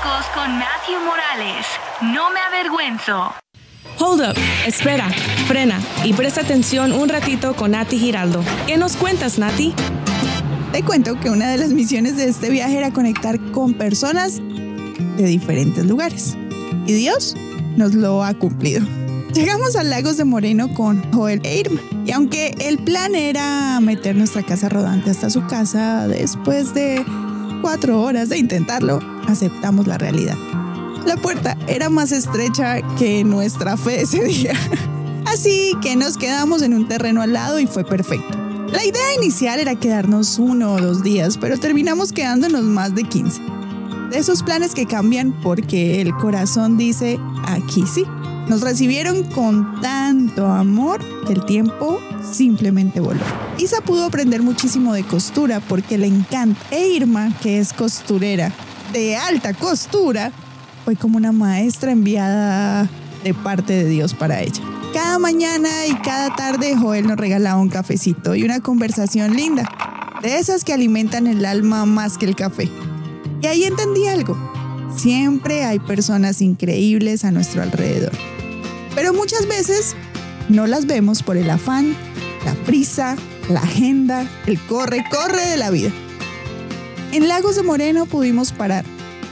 Tacos con Matthew Morales. No me avergüenzo. Hold up, espera, frena y presta atención un ratito con Nati Giraldo. ¿Qué nos cuentas, Nati? Te cuento que una de las misiones de este viaje era conectar con personas de diferentes lugares. Y Dios nos lo ha cumplido. Llegamos a Lagos de Moreno con Joel e Irma. Y aunque el plan era meter nuestra casa rodante hasta su casa, después de 4 horas de intentarlo, aceptamos la realidad. La puerta era más estrecha que nuestra fe ese día. Así que nos quedamos en un terreno al lado y fue perfecto. La idea inicial era quedarnos 1 o 2 días, pero terminamos quedándonos más de 15. De esos planes que cambian porque el corazón dice, aquí sí. Nos recibieron con tanto amor que el tiempo simplemente voló. Isa pudo aprender muchísimo de costura porque le encanta. E Irma, que es costurera de alta costura, fue como una maestra enviada de parte de Dios para ella. Cada mañana y cada tarde Joel nos regalaba un cafecito y una conversación linda, de esas que alimentan el alma más que el café. Y ahí entendí algo. Siempre hay personas increíbles a nuestro alrededor. Pero muchas veces no las vemos por el afán, la prisa, la agenda, el corre de la vida. En Lagos de Moreno pudimos parar,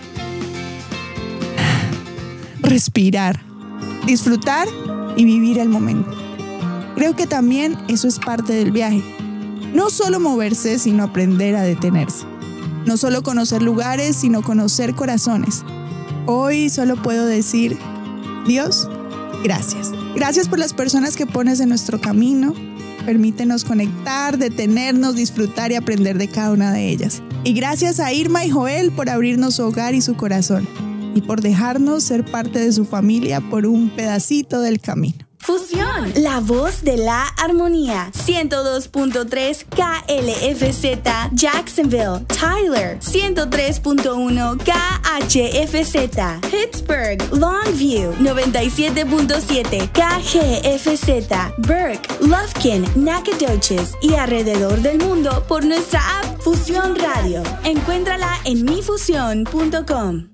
respirar, disfrutar y vivir el momento. Creo que también eso es parte del viaje. No solo moverse, sino aprender a detenerse. No solo conocer lugares, sino conocer corazones. Hoy solo puedo decir, Dios, gracias. Gracias por las personas que pones en nuestro camino. Permítenos conectar, detenernos, disfrutar y aprender de cada una de ellas. Y gracias a Irma y Joel por abrirnos su hogar y su corazón. Y por dejarnos ser parte de su familia por un pedacito del camino. Fusión, la voz de la armonía. 102.3 KLFZ, Jacksonville, Tyler. 103.1 KHFZ, Pittsburgh, Longview. 97.7 KGFZ, Burke, Lufkin, Nacogdoches y alrededor del mundo por nuestra app Fusión Radio. Encuéntrala en mifusión.com.